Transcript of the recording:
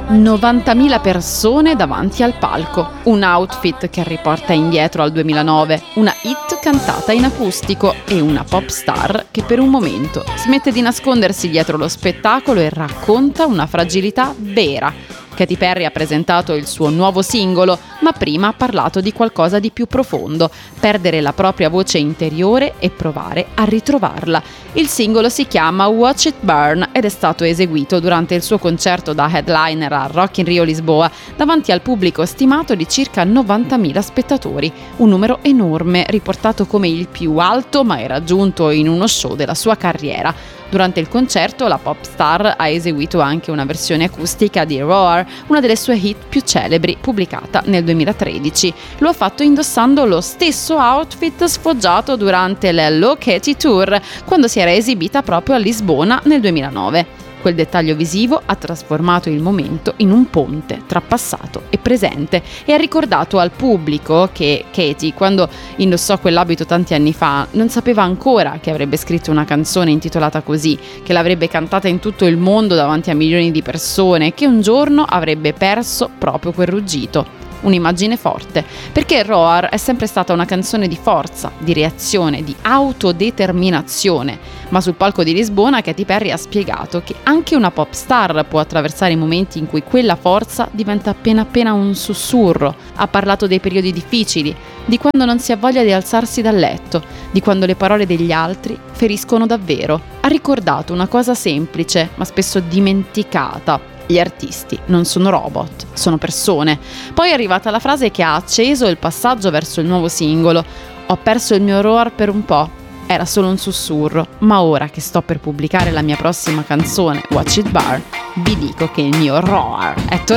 90.000 persone davanti al palco, un outfit che riporta indietro al 2009, una hit cantata in acustico e una pop star che per un momento smette di nascondersi dietro lo spettacolo e racconta una fragilità vera. Katy Perry ha presentato il suo nuovo singolo, ma prima ha parlato di qualcosa di più profondo, perdere la propria voce interiore e provare a ritrovarla. Il singolo si chiama Watch It Burn ed è stato eseguito durante il suo concerto da headliner a Rock in Rio Lisboa, davanti al pubblico stimato di circa 90.000 spettatori, un numero enorme, riportato come il più alto mai raggiunto in uno show della sua carriera. Durante il concerto la pop star ha eseguito anche una versione acustica di Roar, una delle sue hit più celebri, pubblicata nel 2013. Lo ha fatto indossando lo stesso outfit sfoggiato durante l'Hello Katy Tour, quando si era esibita proprio a Lisbona nel 2009. Quel dettaglio visivo ha trasformato il momento in un ponte tra passato e presente e ha ricordato al pubblico che Katy, quando indossò quell'abito tanti anni fa, non sapeva ancora che avrebbe scritto una canzone intitolata così, che l'avrebbe cantata in tutto il mondo davanti a milioni di persone e che un giorno avrebbe perso proprio quel ruggito. Un'immagine forte, perché Roar è sempre stata una canzone di forza, di reazione, di autodeterminazione, ma sul palco di Lisbona Katy Perry ha spiegato che anche una pop star può attraversare i momenti in cui quella forza diventa appena un sussurro. Ha parlato dei periodi difficili, di quando non si ha voglia di alzarsi dal letto, di quando le parole degli altri feriscono davvero. Ha ricordato una cosa semplice, ma spesso dimenticata. Gli artisti non sono robot, sono persone. Poi è arrivata la frase che ha acceso il passaggio verso il nuovo singolo. Ho perso il mio roar per un po'. Era solo un sussurro, ma ora che sto per pubblicare la mia prossima canzone, Watch It Burn, vi dico che il mio roar è tornato.